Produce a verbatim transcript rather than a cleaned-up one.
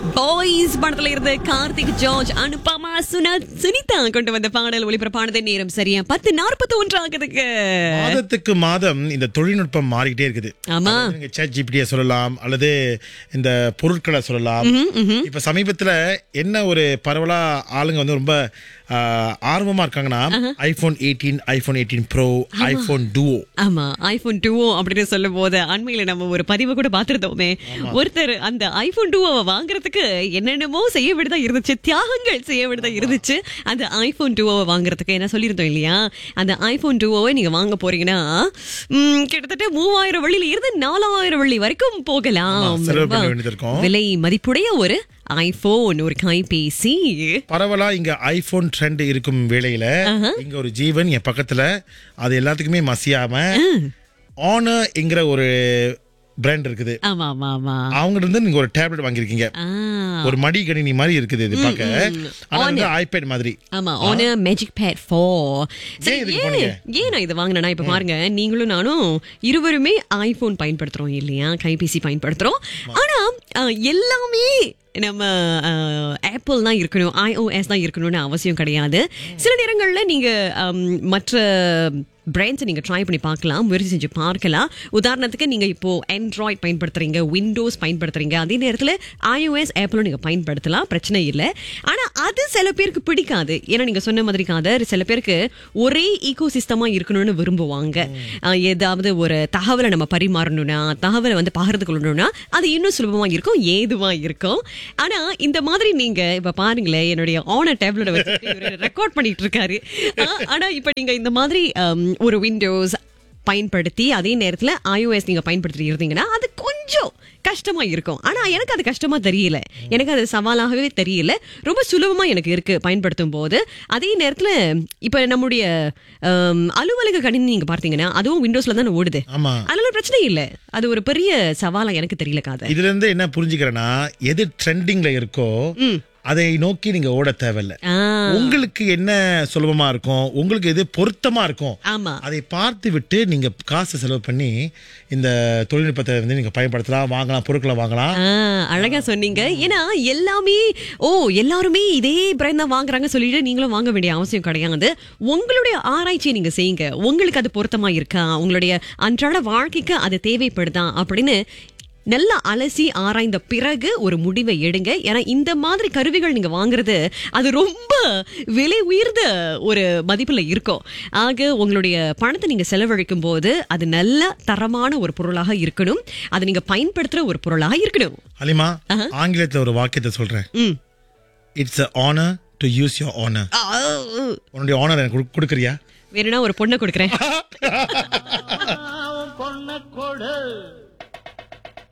Boys படத்துல இருந்து Karthik George Anupama சுனா Sunita கொண்டு வந்த பாடல் ஒளிபரப்பானது. நேரம் சரியா பத்து நாற்பத்தி ஒன்று ஆகுதுக்கு. மாதத்துக்கு மாதம் இந்த தொழில்நுட்பம் மாறிக்கிட்டே இருக்குது. ஆமா, நீங்க சாட் ஜிபிடியை சொல்லலாம் அல்லது இந்த பொருட்களை சொல்லலாம். இப்ப சமீபத்துல என்ன ஒரு பரவலா ஆளுங்க வந்து ரொம்ப ஆஹ், ஆர்வமா இருக்காங்கன்னா iPhone eighteen iPhone eighteen bro iPhone டுவோ. ஆமா, ஐபோன் டுவோ அப்படின்னு சொல்லும் போது அண்மையில நம்ம ஒரு பதிவு கூட பாத்துருந்தோமே. ஒருத்தர் அந்த ஐபோன் டுவோவை வாங்குறதுக்கு என்னென்னமோ செய்ய வேண்டியதா இருந்துச்சு, தியாகங்கள் செய்ய வேண்டியதா இருந்துச்சு அந்த ஐபோன் டுவோவை வாங்குறதுக்கு. என்ன சொல்லியிருந்தோம் இல்லையா, அந்த ஐபோன் டுவோவை நீங்க வாங்க போறீங்கன்னா ம், கிட்டத்தட்ட மூவாயிரம் வள்ளியில இருந்து நாலாயிரம் வள்ளி வரைக்கும் போகலாம். செலவு பண்ண வேண்டியது இருக்கும். விலை மதிப்புடைய ஒரு ஐபோன், ஒரு கைபேசி. பரவலா இங்க ஐபோன் ட்ரெண்ட் இருக்கும் வேளையில இங்க ஒரு ஜீவன் என் பக்கத்துல அது எல்லாத்துக்குமே மசியாம ஆனர் என்கிற ஒரு பிராண்ட் இருக்குது. ஆமா ஆமா ஆமா, அவங்க இருந்து நீங்க ஒரு டேப்லெட் வாங்கிருக்கீங்க. ஆ, ஒரு மடி கணினி மாதிரி இருக்குது இது பார்க்க. ஆனா வந்து ஐபேட் மாதிரி. ஆமா, ஆனர் மேஜிக் பேட் ஃபோர். சரி, இதுக்கு ஏன் போனீங்க? ஏன் நான் இதை வாங்கினேன்னா, இப்ப பாருங்க, நீங்களும் நானும் இருவருமே ஐபோன் பயன்படுத்துறோம் இல்லையா, கைபேசி பயன்படுத்துறோம். ஆனா அஹ், எல்லாமே நம்ம ஆப்பிள் தான் இருக்கணும், ஐஓஎஸ் தான் இருக்கணும்னு அவசியம் கிடையாது. சில நேரங்கள்ல நீங்க அம், மற்ற பிராண்ட்ஸை நீங்க ட்ரை பண்ணி பார்க்கலாம், முயற்சி செஞ்சு பார்க்கலாம். உதாரணத்துக்கு நீங்க இப்போ ஆண்ட்ராய்ட் பயன்படுத்துறீங்க, விண்டோஸ் பயன்படுத்துறீங்க, அதே நேரத்தில் ஐஓஎஸ் ஆப்பிளும் நீங்க பயன்படுத்தலாம், பிரச்சனை இல்லை. ஆனா அது சில பேருக்கு பிடிக்காது. ஏன்னா நீங்க சொன்ன மாதிரி காதர், சில பேருக்கு ஒரே ஈகோ சிஸ்டமா இருக்கணும்னு விரும்புவாங்க. அஹ், ஏதாவது ஒரு தகவலை நம்ம பரிமாறணும்னா, தகவலை வந்து பகிர்ந்து கொள்ளணும்னா அது இன்னும் சுலபமா இருக்கும், ஏதுவா இருக்கும். ஆனா இந்த மாதிரி நீங்க இப்ப பாருங்களேன், என்னுடைய ஆனர் டேப்லெட் வச்சு ரெக்கார்ட் பண்ணிட்டு இருக்காரு. ஆ, ஆனா இப்ப நீங்க இந்த மாதிரி அம், ஒரு விண்டோஸ் பயன்படுத்தி அதே நேரத்துல ஐஓஎஸ் நீங்க பயன்படுத்தி இருந்தீங்கன்னா அது கொஞ்சம் கஷ்டமா இருக்கும். ஆனா எனக்கு அது கஷ்டமா தெரியல, எனக்கு அது சவாலாகவே தெரியல, ரொம்ப சுலபமா எனக்கு இருக்கு பயன்படுத்தும் போது. அதே நேரத்துல இப்ப நம்முடைய அம், அலுவலக கணினி நீங்க பார்த்தீங்கன்னா அதுவும் விண்டோஸ்ல தான் ஓடுது. ஆமா, அதனால பிரச்சனை இல்ல, அது ஒரு பெரிய சவாலா எனக்கு தெரியல காத. இதுல இருந்து என்ன புரிஞ்சுக்கிறேன்னா, எது ட்ரெண்டிங்ல இருக்கோ அதை நோக்கி நீங்க ஓட தேவையில்ல. ஆ, உங்களுக்கு என்ன சுலபமா இருக்கும், உங்களுக்கு எது பொருத்தமா இருக்கும், ஆமா, அதை பார்த்து விட்டு நீங்க காசு செலவு பண்ணி இந்த தொழில்நுட்பத்தை வந்து நீங்க பயன்படுத்தலாம், வாங்கலாம், பொருட்களை வாங்கலாம். ஆ, அழகா சொன்னீங்க. ஏன்னா எல்லாமே ஓ எல்லாருமே இதே பிராண்ட் தான் வாங்குறாங்க சொல்லிட்டு நீங்களும் வாங்க வேண்டிய அவசியம் கிடையாது. உங்களுடைய ஆராய்ச்சியை நீங்க செய்யுங்க, உங்களுக்கு அது பொருத்தமா இருக்கா, உங்களுடைய அன்றாட வாழ்க்கைக்கு அது தேவைப்படுதா அப்படின்னு நல்லா அலசி ஆராய்ந்த பிறகு ஒரு முடிவை எடுங்க. ஏன்னா இந்த மாதிரி கருவிகள் நீங்க வாங்குறது அது ரொம்ப விலை உயர்ந்த ஒரு மதிப்புல இருக்கும். ஆக உங்களுடைய பணத்தை நீங்க செலவழிக்கும் போது அது நல்ல தரமான ஒரு பொருளாக இருக்கணும், அதை நீங்க பயன்படுத்துற ஒரு பொருளாக இருக்கணும். அலிமா, ஆங்கிலத்துல ஒரு வாக்கியத்தை சொல்றேன். ம். It's a honor to use your honor. ஆ, உன்னுடைய honor எனக்கு குடு- கொடுக்கறியா? வேணும்னா ஒரு பொண்ணை கொடுக்குறேன்.